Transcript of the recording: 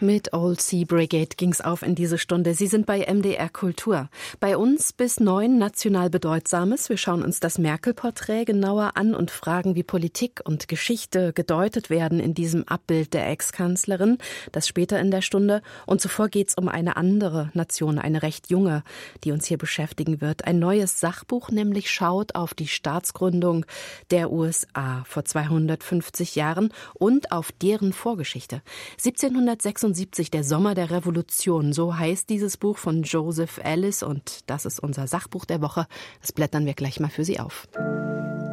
Mit Old Sea Brigade ging's auf in diese Stunde. Sie sind bei MDR Kultur. Bei uns bis 9 national Bedeutsames. Wir schauen uns das Merkel-Porträt genauer an und fragen, wie Politik und Geschichte gedeutet werden in diesem Abbild der Ex-Kanzlerin. Das später in der Stunde. Und zuvor geht's um eine andere Nation, eine recht junge, die uns hier beschäftigen wird. Ein neues Sachbuch nämlich schaut auf die Staatsgründung der USA vor 250 Jahren und auf deren Vorgeschichte. 1776, der Sommer der Revolution, so heißt dieses Buch von Joseph Ellis und das ist unser Sachbuch der Woche. Das blättern wir gleich mal für Sie auf.